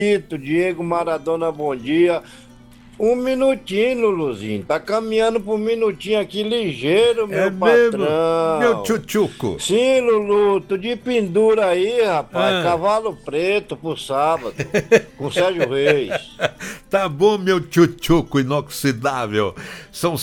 Diego Maradona, bom dia. Um minutinho, Luluzinho. Tá caminhando por um minutinho aqui, ligeiro, meu mesmo? patrão. Meu tchutchuco. Sim, Lulu, tô de pendura aí, rapaz. Cavalo preto pro sábado. Com Sérgio Reis. Tá bom, meu tchutchuco inoxidável. São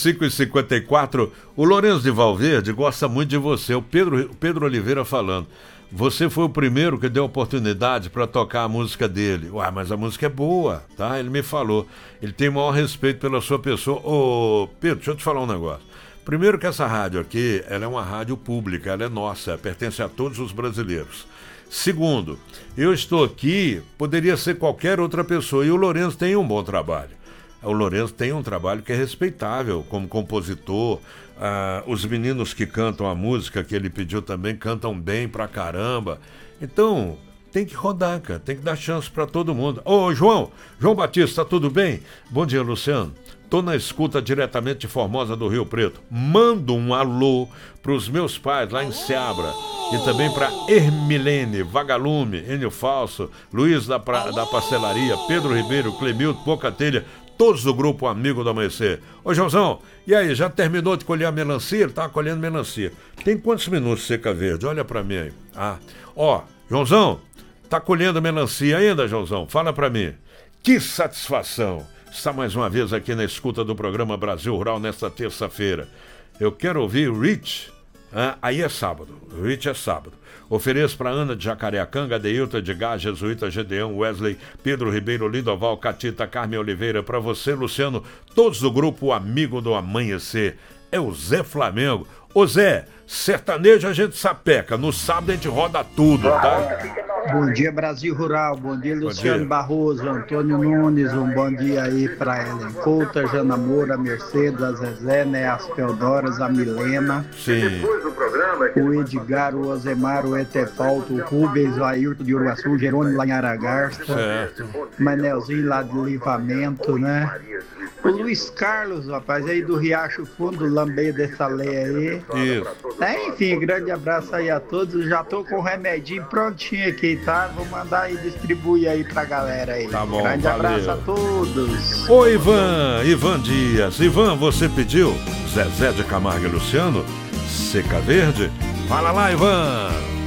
5h54. O Lourenço de Valverde gosta muito de você. O Pedro Oliveira falando. Você foi o primeiro que deu oportunidade para tocar a música dele. Uai, mas a música é boa, tá? Ele me falou. Ele tem o maior respeito pela sua pessoa. Ô, Pedro, deixa eu te falar um negócio. Primeiro que essa rádio aqui, ela é uma rádio pública, ela é nossa, pertence a todos os brasileiros. Segundo, eu estou aqui, poderia ser qualquer outra pessoa, e o Lourenço tem um bom trabalho. O Lourenço tem um trabalho que é respeitável como compositor. Os meninos que cantam a música que ele pediu também cantam bem pra caramba. Então, tem que rodar, cara. Tem que dar chance pra todo mundo. Ô, João Batista, tá tudo bem? Bom dia, Luciano. Tô na escuta diretamente de Formosa do Rio Preto. Mando um alô pros meus pais lá em Seabra. E também pra Hermilene, Vagalume, Enio Falso, Luiz da Pastelaria, Pedro Ribeiro, Clemilton, Pouca Telha, todos do grupo Amigo do Amanhecer. Ô, Joãozão, e aí, já terminou de colher a melancia? Ele tava colhendo melancia. Tem quantos minutos seca verde? Olha pra mim aí. Joãozão, tá colhendo melancia ainda, Joãozão? Fala pra mim. Que satisfação estar mais uma vez aqui na escuta do programa Brasil Rural nesta terça-feira. Eu quero ouvir Rich. Aí é sábado. Rich é sábado. Ofereço para Ana de Jacareacanga, Adeilton, Edgar, Jesuíta, Gedeão, Wesley, Pedro Ribeiro, Lindoval, Catita, Carmen Oliveira, para você, Luciano, todos do grupo Amigo do Amanhecer. É o Zé Flamengo. Ô Zé, sertanejo a gente sapeca, no sábado a gente roda tudo, tá? Bom dia, Brasil Rural, bom dia, Luciano Barroso, Antônio Nunes, um bom dia aí para Helen Couta, Jana Moura, a Mercedes, a Zezé, né, as Feodoras, a Milena. Sim. O Edgar, o Osemar, o Etefalto, o Rubens, o Ayrton de Uruaçu, o Jerônimo lá em Aragarça, certo. Manelzinho lá de Livramento, né? O Luiz Carlos, rapaz, aí do Riacho Fundo, Lambeia dessa lei aí. Isso. Enfim, grande abraço aí a todos. Já tô com o remedinho prontinho aqui, tá? Vou mandar e distribuir aí pra galera aí. Tá bom, grande valeu. Abraço a todos. Ô Ivan Dias. Ivan, você pediu Zezé de Camargo e Luciano? Seca Verde? Fala lá, Ivan.